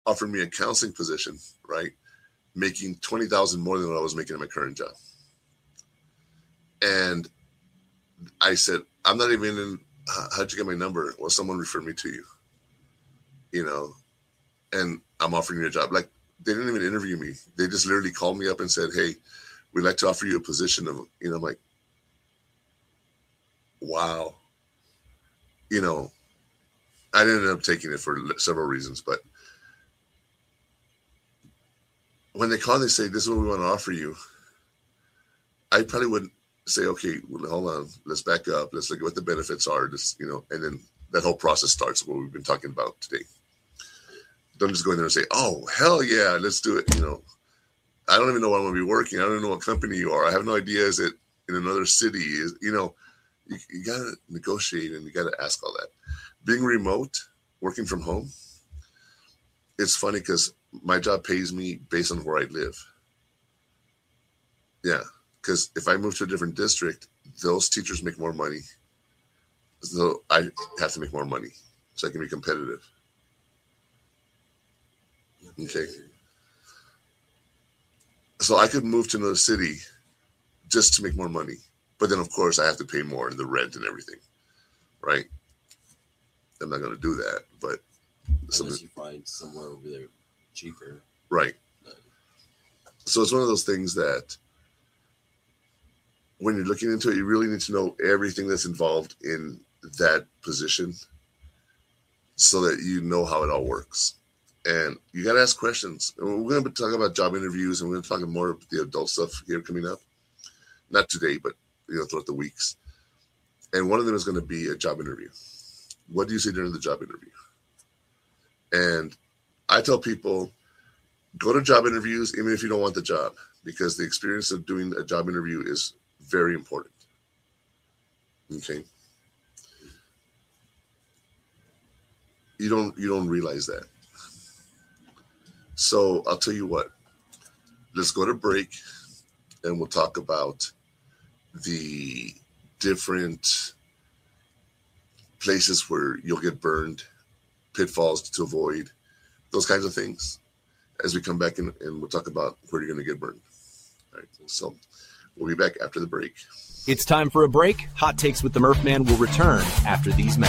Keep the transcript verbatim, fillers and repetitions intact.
offered me a counseling position, right? Making twenty thousand more than what I was making in my current job. And I said, I'm not even in, how'd you get my number? Well, someone referred me to you, you know, and I'm offering you a job. Like, they didn't even interview me. They just literally called me up and said, hey, we'd like to offer you a position of, you know, I'm like, wow. You know, I didn't end up taking it for several reasons, but when they call and they say, this is what we want to offer you, I probably wouldn't say, okay, well, hold on, let's back up. Let's look at what the benefits are. Just, you know, and then that whole process starts, what we've been talking about today. Don't just go in there and say, oh, hell yeah, let's do it. You know, I don't even know where I'm going to be working. I don't even know what company you are. I have no idea. Is it in another city? Is, you know, you, you got to negotiate and you got to ask all that. Being remote, working from home, it's funny because my job pays me based on where I live. Yeah, because if I move to a different district, those teachers make more money. So I have to make more money so I can be competitive. Okay. So I could move to another city just to make more money. But then, of course, I have to pay more in the rent and everything, right? I'm not going to do that. But unless you find somewhere over there cheaper. Right. So it's one of those things that when you're looking into it, you really need to know everything that's involved in that position so that you know how it all works. And you got to ask questions. And we're going to be talking about job interviews, and we're going to talk more about the adult stuff here coming up. Not today, but you know, throughout the weeks. And one of them is going to be a job interview. What do you say during the job interview? And I tell people, go to job interviews even if you don't want the job, because the experience of doing a job interview is very important. Okay. You don't you don't realize that. So I'll tell you what. Let's go to break, and we'll talk about the different places where you'll get burned, pitfalls to avoid, those kinds of things. As we come back in, and we'll talk about where you're going to get burned. All right. So we'll be back after the break. It's time for a break. Hot Takes with the Murph Man will return after these messages.